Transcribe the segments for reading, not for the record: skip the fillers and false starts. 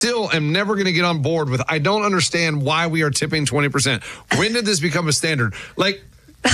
still am never going to get on board with. I don't understand why we are tipping 20%. When did this become a standard? Like,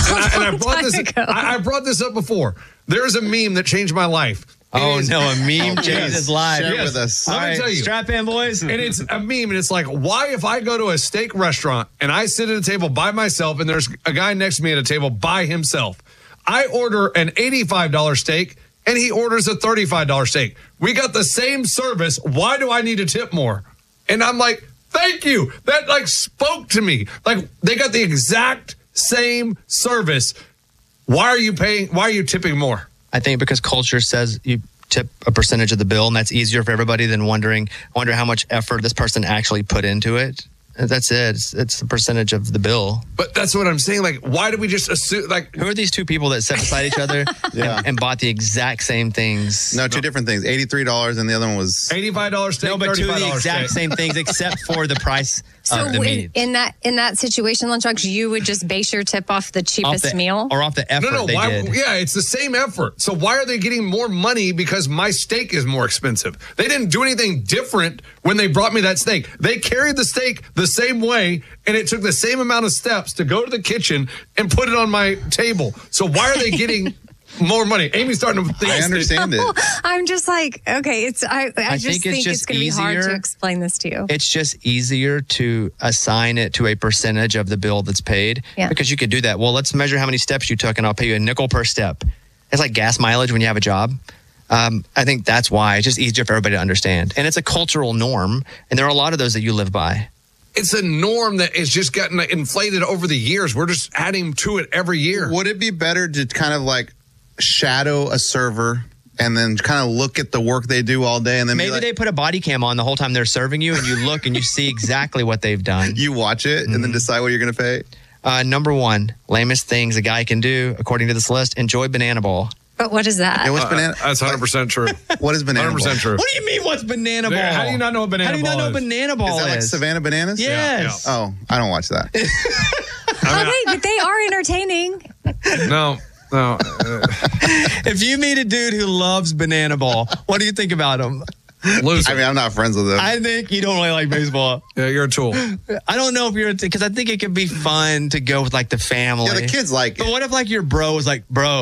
I brought this up before. There is a meme that changed my life. A meme changed his life. Share with us. Let me tell you. Strap in, boys. And it's a meme, and it's like, why if I go to a steak restaurant and I sit at a table by myself and there's a guy next to me at a table by himself, I order an $85 steak and he orders a $35 steak. We got the same service. Why do I need to tip more? And I'm like, thank you. That like spoke to me. Like they got the exact same service. Why are you tipping more? I think because culture says you tip a percentage of the bill, and that's easier for everybody than wonder how much effort this person actually put into it. That's it. It's the percentage of the bill. But that's what I'm saying. Like, why do we just assume? Like, who are these two people that sat beside each other and bought the exact same things? No, two different things. $83, and the other one was $85 steak. No, but two of the exact steak. same things, except for the price of the meat. In that situation, Lunchbox, you would just base your tip off the cheapest meal, or off the effort they did. Yeah, it's the same effort. So why are they getting more money because my steak is more expensive? They didn't do anything different when they brought me that steak. They carried the steak the same way, and it took the same amount of steps to go to the kitchen and put it on my table. So why are they getting more money? Amy's starting to think. I understand it. I'm just like, okay, I just think it's going to be hard to explain this to you. It's just easier to assign it to a percentage of the bill that's paid because you could do that. Well, let's measure how many steps you took, and I'll pay you a nickel per step. It's like gas mileage when you have a job. I think that's why it's just easier for everybody to understand. And it's a cultural norm, and there are a lot of those that you live by. It's a norm that has just gotten inflated over the years. We're just adding to it every year. Would it be better to kind of like shadow a server and then kind of look at the work they do all day, and then maybe they put a body cam on the whole time they're serving you, and you look and you see exactly what they've done. You watch it and then decide what you're going to pay? Number one, lamest things a guy can do, according to this list, enjoy Banana Ball. But what is that? Yeah, what's banana? That's 100% true. What is Banana 100% Ball? true. What do you mean, what's Banana Ball? How do you not know what Banana Ball is? How do you not know Banana Ball is? Is that like Savannah Bananas? Yes. Yeah. Oh, I don't watch that. Wait, but they are entertaining. No. If you meet a dude who loves Banana Ball, what do you think about him? Loser. I mean, I'm not friends with him. I think you don't really like baseball. Yeah, you're a tool. I don't know if you're because I think it could be fun to go with like the family. Yeah, the kids like it. But what if like your bro was like, bro,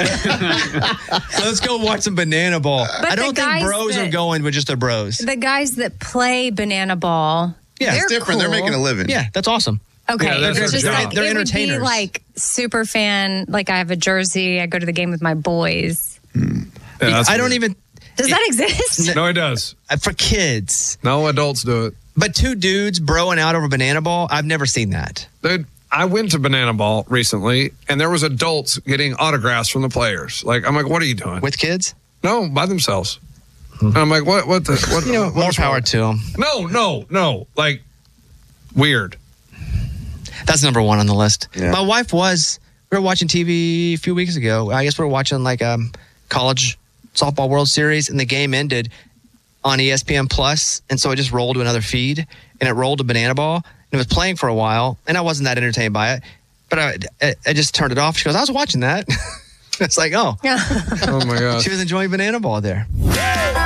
let's go watch some Banana Ball. But I don't think bros are going with just their bros. The guys that play Banana Ball, yeah, it's different. Cool. They're making a living. Yeah, that's awesome. Okay, Yeah, that's it's just their like job. They're it would entertainers. be like super fan. Like I have a jersey. I go to the game with my boys. Yeah, I don't even. Does that exist? No, it does. For kids. No adults do it. But two dudes broing out over Banana Ball, I've never seen that. Dude, I went to Banana Ball recently, and there was adults getting autographs from the players. Like, I'm like, what are you doing? With kids? No, by themselves. And I'm like, what? You know, more power to them. No. Like, weird. That's number one on the list. Yeah. My wife we were watching TV a few weeks ago. I guess we were watching like college softball World Series, and the game ended on ESPN Plus, and so I just rolled to another feed, and it rolled to Banana Ball, and it was playing for a while, and I wasn't that entertained by it, but I just turned it off. She goes, I was watching that. It's like, oh. Yeah. Oh, my God. She was enjoying Banana Ball there.